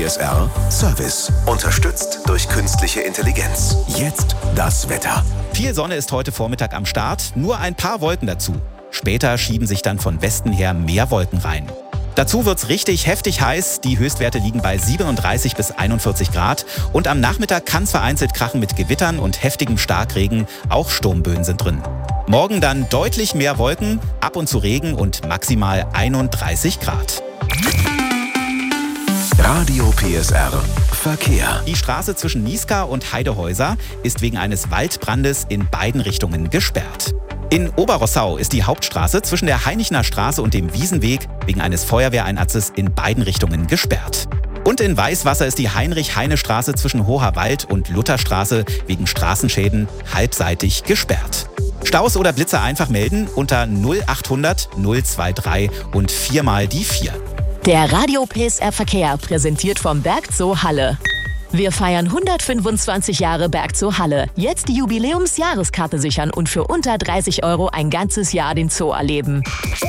PSR Service. Unterstützt durch künstliche Intelligenz. Jetzt das Wetter. Viel Sonne ist heute Vormittag am Start, nur ein paar Wolken dazu. Später schieben sich dann von Westen her mehr Wolken rein. Dazu wird's richtig heftig heiß. Die Höchstwerte liegen bei 37 bis 41 Grad. Und am Nachmittag kann es vereinzelt krachen mit Gewittern und heftigem Starkregen. Auch Sturmböen sind drin. Morgen dann deutlich mehr Wolken, ab und zu Regen und maximal 31 Grad. Radio PSR Verkehr. Die Straße zwischen Niescar und Heidehäuser ist wegen eines Waldbrandes in beiden Richtungen gesperrt. In Oberrossau ist die Hauptstraße zwischen der Hainichener Straße und dem Wiesenweg wegen eines Feuerwehreinsatzes in beiden Richtungen gesperrt. Und in Weißwasser ist die Heinrich-Heine-Straße zwischen Hoherwald und Lutherstraße wegen Straßenschäden halbseitig gesperrt. Staus oder Blitzer einfach melden unter 0800 023 und 4 mal die 4. Der Radio PSR Verkehr präsentiert vom Bergzoo Halle. Wir feiern 125 Jahre Bergzoo Halle. Jetzt die Jubiläumsjahreskarte sichern und für unter 30 € ein ganzes Jahr den Zoo erleben.